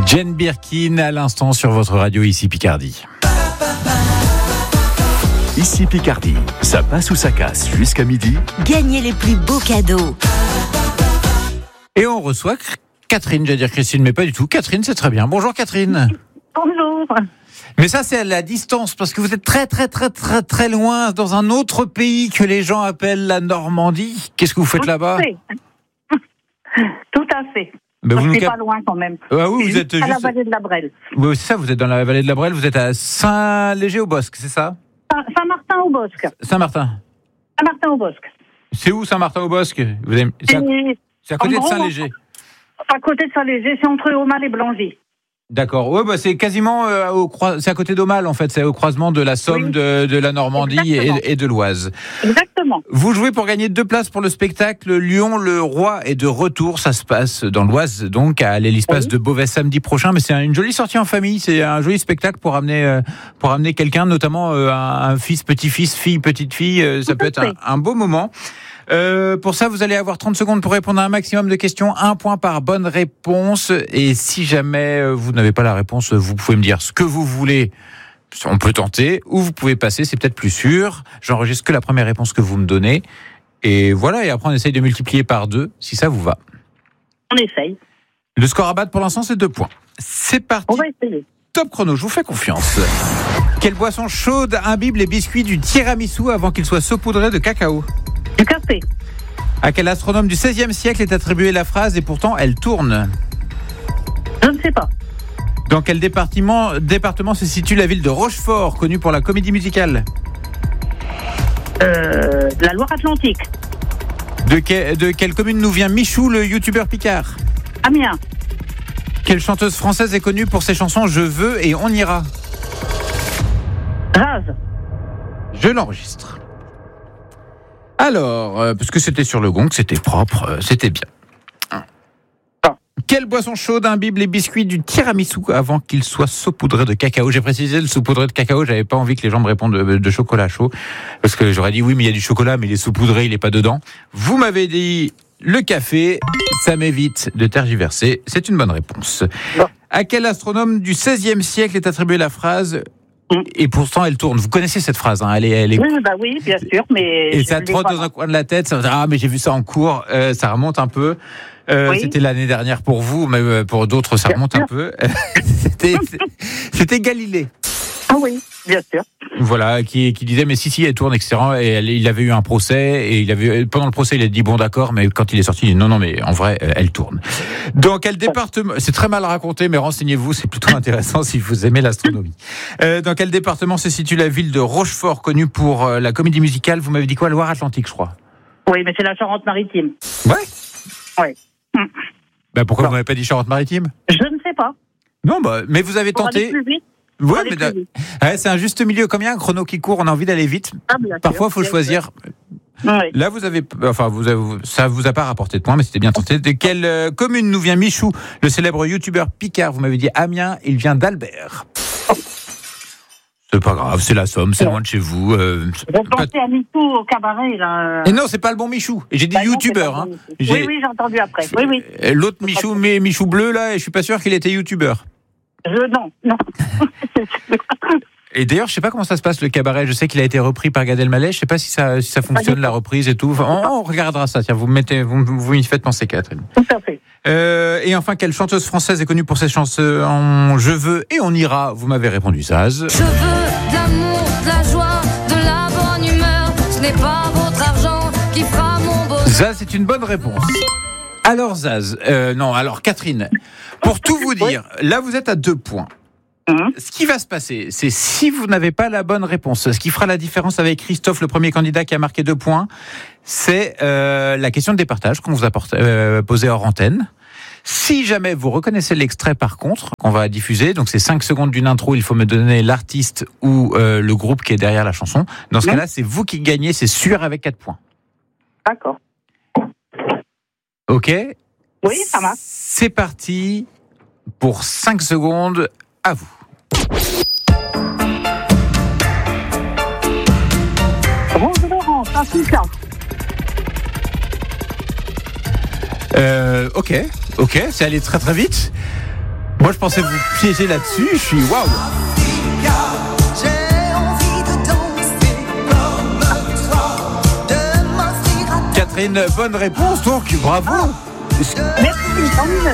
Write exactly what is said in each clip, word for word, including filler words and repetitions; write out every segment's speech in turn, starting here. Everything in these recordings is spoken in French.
Jane Birkin à l'instant sur votre radio ici Picardie. Ici Picardie, ça passe ou ça casse jusqu'à midi. Gagnez les plus beaux cadeaux. Et on reçoit Catherine, j'allais dire Christine, mais pas du tout. Catherine, c'est très bien. Bonjour Catherine. Bonjour. Mais ça, c'est à la distance, parce que vous êtes très, très, très, très, très loin, dans un autre pays que les gens appellent la Normandie. Qu'est-ce que vous faites Tout là-bas ? Tout à fait. Ben, vous Je nous suis cap- pas loin quand même. Ah oui, C'est vous êtes juste à la juste... vallée de la Brelle. Oui, c'est ça, vous êtes dans la vallée de la Brelle, vous êtes à Saint-Léger-au-Bosc, c'est ça ? Saint- Saint-Martin-au-Bosc. Saint-Martin. Saint-Martin-au-Bosc. C'est où Saint-Martin-au-Bosc ? Vous avez... c'est, à... C'est c'est à côté en de gros, Saint-Léger. à côté de Saint-Léger, c'est entre Aumale et Blangy. D'accord. Ouais, bah c'est quasiment euh, au croi... c'est à côté d'Aumale en fait, c'est au croisement de la Somme, Oui. de, de la Normandie et, Exactement. et de l'Oise. Exactement. Vous jouez pour gagner deux places pour le spectacle Lyon le Roi est de retour. Ça se passe dans l'Oise, donc à l'Hélice-Place Oui. de Beauvais samedi prochain. Mais c'est une jolie sortie en famille. C'est un joli spectacle pour amener euh, pour amener quelqu'un, notamment euh, un, un fils, petit-fils, fille, petite-fille. Euh, ça Tout peut à être un, fait. un beau moment. Euh, pour ça, vous allez avoir trente secondes pour répondre à un maximum de questions. Un point par bonne réponse. Et si jamais euh, vous n'avez pas la réponse, vous pouvez me dire ce que vous voulez. On peut tenter. Ou vous pouvez passer, c'est peut-être plus sûr. J'enregistre que la première réponse que vous me donnez. Et voilà, et après on essaye de multiplier par deux, si ça vous va. On essaye. Le score à battre pour l'instant, c'est deux points. C'est parti. On va essayer. Top chrono, je vous fais confiance. Quelle boisson chaude imbibe les biscuits du tiramisu avant qu'ils soient saupoudrés de cacao ? Du café. À quel astronome du seizième siècle est attribuée la phrase « et pourtant elle tourne » ? Je ne sais pas. Dans quel département, département se situe la ville de Rochefort, connue pour la comédie musicale ? Euh, la Loire-Atlantique. De, que- de quelle commune nous vient Michou, le youtubeur Picard ? Amiens. Quelle chanteuse française est connue pour ses chansons « Je veux » et « On ira » ? Raz. Je l'enregistre. Alors, euh, parce que c'était sur le gong, c'était propre, euh, c'était bien. Quelle boisson chaude imbibe les biscuits du tiramisu avant qu'ils soient saupoudrés de cacao ? J'ai précisé le saupoudré de cacao, j'avais pas envie que les gens me répondent de, de chocolat chaud, parce que j'aurais dit oui, mais il y a du chocolat, mais il est saupoudré, il est pas dedans. Vous m'avez dit le café, ça m'évite de tergiverser, c'est une bonne réponse. Bon. À quel astronome du seizième siècle est attribuée la phrase Mm. « Et pourtant elle tourne » ? Vous connaissez cette phrase, hein, elle est... Elle est... Oui, bah oui, bien sûr, mais. Et je ça l'ai trotte pas. dans un coin de la tête. Ça, ah, mais j'ai vu ça en cours. Euh, ça remonte un peu. Euh, Oui. C'était l'année dernière pour vous, mais euh, pour d'autres, ça Bien remonte sûr. un peu. c'était, c'était Galilée. Ah oui, bien sûr. Voilà, qui, qui disait mais si si elle tourne, et cetera. Et elle, il avait eu un procès et il avait pendant le procès il a dit bon d'accord, mais quand il est sorti il dit non non mais en vrai elle tourne. Dans quel département ? C'est très mal raconté, mais renseignez-vous, c'est plutôt intéressant si vous aimez l'astronomie. Euh, dans quel département se situe la ville de Rochefort, connue pour euh, la comédie musicale ? Vous m'avez dit quoi ? Loire-Atlantique, je crois. Oui, mais c'est la Charente-Maritime. Ouais. Oui. Ben pourquoi Non. vous m'avez pas dit Charente-Maritime ? Je ne sais pas. Non, bah, mais vous avez Pour aller tenté. plus vite. Ouais, pour aller mais plus da- vite. ouais, c'est un juste milieu. Comme il y a un chrono qui court, on a envie d'aller vite. Ah, bien sûr, Parfois, il faut bien choisir. sûr. Oui. Là, vous avez, enfin, vous avez, ça vous a pas rapporté de points, mais c'était bien tenté. De quelle euh, commune nous vient Michou, le célèbre youtubeur Picard ? Vous m'avez dit Amiens, il vient d'Albert. C'est pas grave, c'est la Somme, c'est Non. loin de chez vous. Euh, J'ai pensé à Michou au cabaret, là. Et non, c'est pas le bon Michou. Et j'ai dit Bah non, youtubeur. c'est pas Hein. bon. J'ai- Oui, oui, j'ai entendu après. Oui, oui. Euh, L'autre Michou, mais Michou bleu là, et je suis pas sûr qu'il était youtubeur. Je, non, non. Et d'ailleurs, je sais pas comment ça se passe le cabaret. Je sais qu'il a été repris par Gad Elmaleh. Je sais pas si ça, si ça fonctionne du la tout. reprise et tout. Enfin, on, on regardera ça. Tiens, vous me mettez, vous, vous m'y faites penser, Catherine. Tout à fait. Euh, et enfin, quelle chanteuse française est connue pour ses chansons Je veux et on ira ? Vous m'avez répondu Zaz. Je veux de l'amour, de la joie, de la bonne humeur. Ce n'est pas votre argent qui fera mon bonheur. Zaz, c'est une bonne réponse. Alors Zaz, euh, non, alors Catherine, pour tout vous dire, là vous êtes à deux points. Mhm. Ce qui va se passer, c'est si vous n'avez pas la bonne réponse, ce qui fera la différence avec Christophe, le premier candidat qui a marqué deux points, c'est euh, la question de départage qu'on vous a porté, euh, posée hors antenne. Si jamais vous reconnaissez l'extrait par contre, qu'on va diffuser, donc c'est cinq secondes d'une intro, il faut me donner l'artiste ou euh, le groupe qui est derrière la chanson. Dans ce Mhm. cas-là, c'est vous qui gagnez, c'est sûr, avec quatre points. D'accord. Ok ? Oui, ça marche. C'est parti pour cinq secondes, à vous. Rose Laurent, Africa. Euh, ok, ok, c'est allé très très vite. Moi, je pensais vous piéger là-dessus. Je suis waouh. Catherine, bonne réponse, donc bravo. Merci, tant mieux.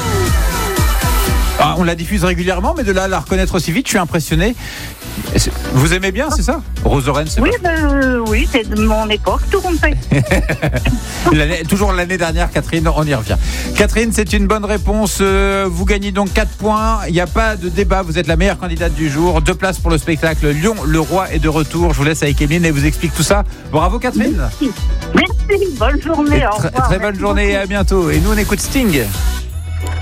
Ah, on la diffuse régulièrement, mais de là à la reconnaître aussi vite, je suis impressionné. Vous aimez bien, c'est ça? Rose Oren, c'est Oui, ben, euh, oui, c'est de mon époque, tout compte fait. l'année, toujours l'année dernière, Catherine, on y revient. Catherine, c'est une bonne réponse. Euh, vous gagnez donc quatre points. Il n'y a pas de débat. Vous êtes la meilleure candidate du jour. Deux places pour le spectacle Lyon, le roi est de retour. Je vous laisse avec Emeline et vous explique tout ça. Bravo, Catherine. Merci, Merci. Bonne journée. Et Au tr- revoir. très Merci bonne journée et beaucoup. à bientôt. Et nous, on écoute Sting.